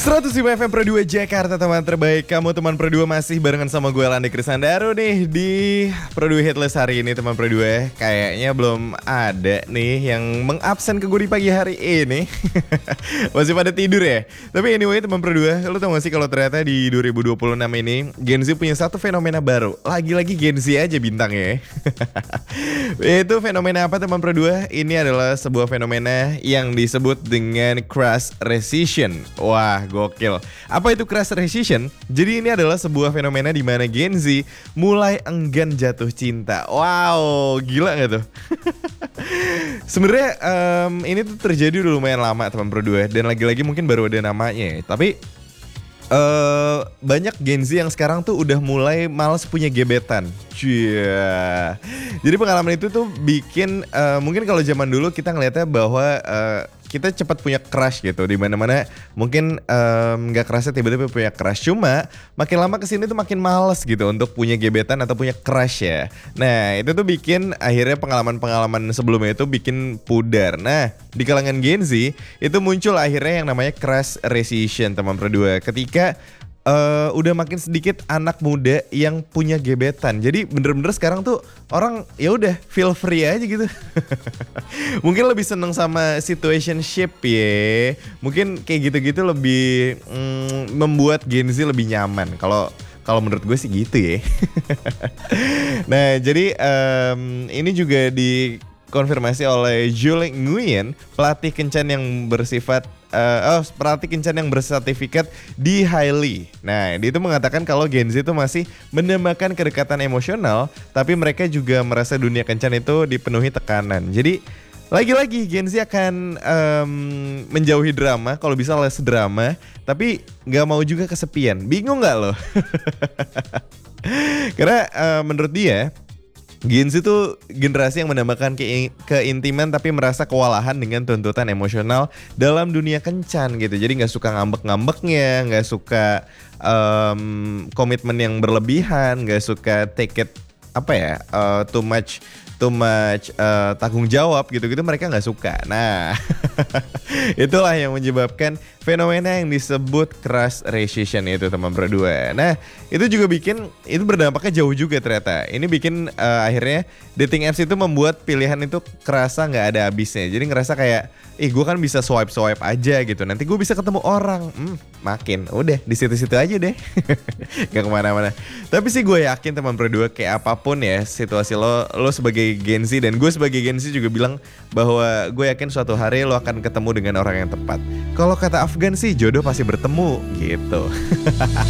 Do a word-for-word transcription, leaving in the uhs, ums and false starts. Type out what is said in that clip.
seratus lima F M Pro dua Jakarta, teman terbaik kamu. Teman Pro dua masih barengan sama gue Landi Krisandaro nih di Pro dua Headless hari ini. Teman Pro dua kayaknya belum ada nih yang mengabsen ke gue di pagi hari ini. Masih pada tidur ya. Tapi anyway teman Pro dua, lo tau gak sih kalau ternyata di dua ribu dua puluh enam ini Gen Z punya satu fenomena baru. Lagi-lagi Gen Z aja bintangnya. Itu fenomena apa teman Pro dua? Ini adalah sebuah fenomena yang disebut dengan crush rescission. Wah, gokil. Apa itu crush rescission? Jadi ini adalah sebuah fenomena di mana Gen Z mulai enggan jatuh cinta. Wow, gila gak tuh? Sebenarnya um, ini tuh terjadi udah lumayan lama teman Pro dua, dan lagi-lagi mungkin baru ada namanya. Tapi uh, banyak Gen Z yang sekarang tuh udah mulai males punya gebetan. Cia. Jadi pengalaman itu tuh bikin uh, mungkin kalau zaman dulu kita ngeliatnya bahwa uh, kita cepat punya crush gitu di mana-mana, mungkin nggak um, kerasa tiba-tiba punya crush. Cuma makin lama kesini tuh makin males gitu untuk punya gebetan atau punya crush ya. Nah itu tuh bikin akhirnya pengalaman-pengalaman sebelumnya itu bikin pudar. Nah di kalangan Gen Z itu muncul akhirnya yang namanya crush rescission teman Pro dua, ketika Uh, udah makin sedikit anak muda yang punya gebetan. Jadi bener-bener sekarang tuh orang ya udah feel free aja gitu. Mungkin lebih seneng sama situationship ya. Mungkin kayak gitu-gitu lebih mm, membuat Gen Z lebih nyaman. Kalau kalau menurut gue sih gitu ya. Nah jadi um, ini juga dikonfirmasi oleh Jules Nguyen, pelatih kencan yang bersifat Uh, oh, pelatih kencan yang bersertifikat di Hailey. Nah, dia itu mengatakan kalau Gen Z itu masih mendambakan kedekatan emosional, tapi mereka juga merasa dunia kencan itu dipenuhi tekanan. Jadi lagi-lagi Gen Z akan um, menjauhi drama, kalau bisa less drama, tapi nggak mau juga kesepian. Bingung nggak lo? Karena uh, menurut dia Gen Z itu generasi yang menambahkan ke- keintiman tapi merasa kewalahan dengan tuntutan emosional dalam dunia kencan gitu. Jadi gak suka ngambek-ngambeknya, gak suka um, komitmen yang berlebihan, gak suka take it apa ya, uh, too much too much uh, tanggung jawab gitu-gitu, mereka gak suka. Nah itulah yang menyebabkan fenomena yang disebut crush rescission itu teman Pro dua. Nah itu juga bikin, itu berdampaknya jauh juga ternyata. Ini bikin uh, akhirnya dating apps itu membuat pilihan itu kerasa gak ada habisnya. Jadi ngerasa kayak, ih gue kan bisa swipe-swipe aja gitu, nanti gue bisa ketemu orang. hmm, Makin udah di situ-situ aja deh. Gak kemana-mana. Tapi sih gue yakin teman Pro dua, kayak apapun ya situasi lo, lo sebagai Gen Z dan gue sebagai Gen Z juga bilang bahwa gue yakin suatu hari lo akan ketemu dengan orang yang tepat. Kalau kata Afgan sih, jodoh pasti bertemu gitu.